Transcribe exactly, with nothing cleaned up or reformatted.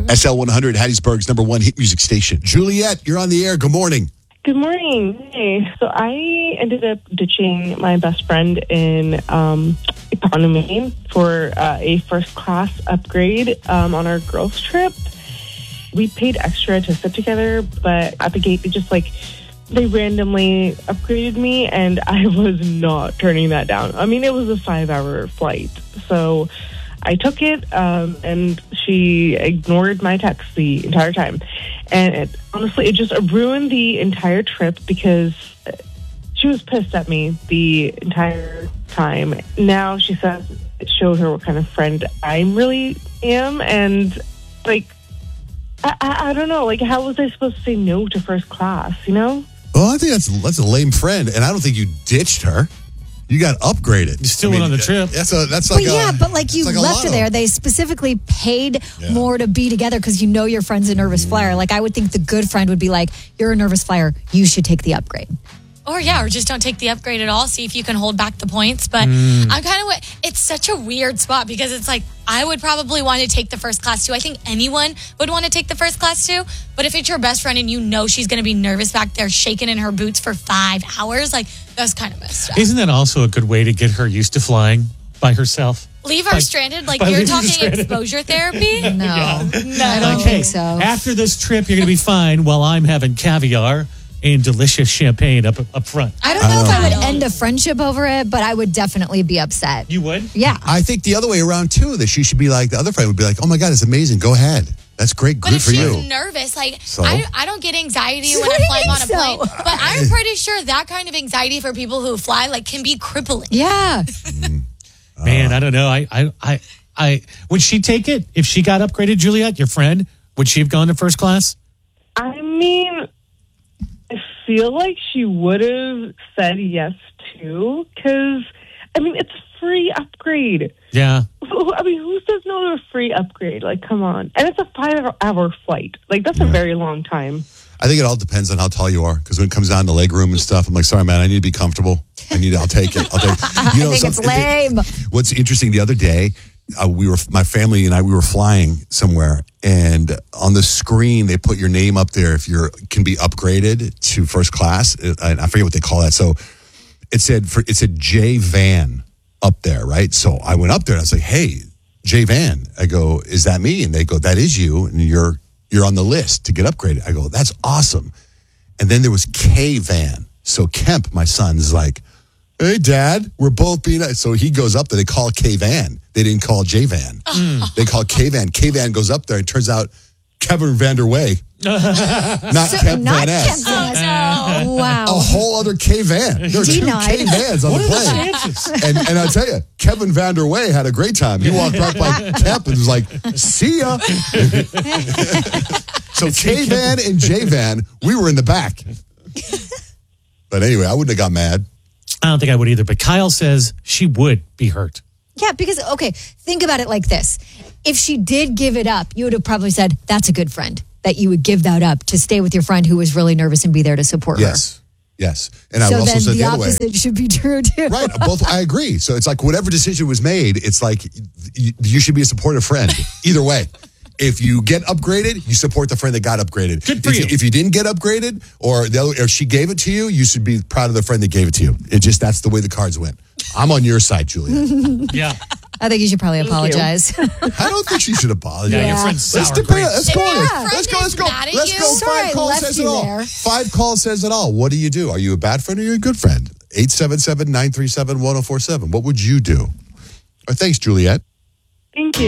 S L one hundred, Hattiesburg's number one hit music station. Juliet, you're on the air. Good morning. Good morning. Hey, so I ended up ditching my best friend in um, economy for uh, a first class upgrade um, on our girls' trip. We paid extra to sit together, but at the gate, they just like, they randomly upgraded me, and I was not turning that down. I mean, it was a five-hour flight, so I took it, um, and she ignored my text the entire time. And it, honestly, it just ruined the entire trip because she was pissed at me the entire time. Now she says it showed her what kind of friend I really am. And, like, I, I, I don't know. Like, how was I supposed to say no to first class, you know? Well, I think that's that's a lame friend, and I don't think you ditched her. You got upgraded. You still I mean, went on the trip. That's a that's like well, a, yeah, but like you like left her there. They specifically paid yeah. more to be together because you know your friend's a nervous flyer. Like I would think the good friend would be like, "You're a nervous flyer. You should take the upgrade." Or yeah, or just don't take the upgrade at all. See if you can hold back the points. But Mm. I'm kind of, it's such a weird spot because it's like, I would probably want to take the first class too. I think anyone would want to take the first class too. But if it's your best friend and you know she's going to be nervous back there shaking in her boots for five hours, like that's kind of messed up. Isn't that also a good way to get her used to flying by herself? Leave her By- stranded? Like by you're leaving her talking stranded. exposure therapy? No, Yeah. No. I don't Like, think hey, so. after this trip, you're going to be fine while I'm having caviar and delicious champagne up up front. I don't know if I would I end a friendship over it, but I would definitely be upset. You would? Yeah. I think the other way around too. That she should be like the other friend would be like, "Oh my God, it's amazing. Go ahead. That's great. But Good if for she's you." nervous, like So? I, I don't get anxiety when What I'm do you flying on a think plane. so? But I'm pretty sure that kind of anxiety for people who fly like can be crippling. Yeah. Man, I don't know. I, I, I, I, would she take it if she got upgraded, Juliet, your friend? Would she have gone to first class? I mean, I feel like she would have said yes too, because, I mean, it's a free upgrade. Yeah. Who- I mean, who says no to a free upgrade? Like, come on. And it's a five-hour flight. Like, that's a very long time. I think it all depends on how tall you are. Because when it comes down to leg room and stuff, I'm like, sorry, man, I need to be comfortable. I need. I'll take it. I'll take it. You know, I think it's some- lame. What's interesting, the other day, uh, we were my family and I we were flying somewhere, and on the screen they put your name up there if you're can be upgraded to first class. And I forget what they call that. So it said for it said J Van up there, right? So I went up there and I was like, hey, J Van. I go, is that me? And they go, that is you, and you're you're on the list to get upgraded. I go, that's awesome. And then there was K Van. So Kemp, my son, is like, hey, Dad, we're both being... So he goes up there. They call K Van. They didn't call J Van. They call K Van. K Van goes up there, and it turns out Kevin Vander Way, not So, Kemp not Van Ness. Kemp Van Ness. no. Wow. A whole other K Van. There were two Denied. K Vans on What the are the plane. chances? And, and I'll tell you, Kevin Vander Way had a great time. He walked right by Kemp and was like, see ya. So K Van and J Van, we were in the back. But anyway, I wouldn't have got mad. I don't think I would either, but Kyle says she would be hurt. Yeah, because, okay, think about it like this. If she did give it up, you would have probably said, that's a good friend, that you would give that up to stay with your friend who was really nervous and be there to support Yes. Yes. And her. I So would also then said the the other way. opposite should be true, too. Right. Both. I agree. So it's like whatever decision was made, it's like you, you should be a supportive friend. Either way. If you get upgraded, you support the friend that got upgraded. Good for if you. If you didn't get upgraded, or the other, if she gave it to you, you should be proud of the friend that gave it to you. It just that's the way the cards went. I'm on your side, Julia. Yeah. I think you should probably you. apologize. I don't think she should apologize. Yeah, Yeah. your friend's Let's sour debate. grapes. Let's If go. your Let's friend go. Let's is go. mad at Let's you- go. Sorry, Five calls left says it you all. there. Five calls says it all. What do you do? Are you a bad friend or you're a good friend? eight seven seven, nine three seven, one oh four seven. What would you do? Or thanks, Juliet. Thank you.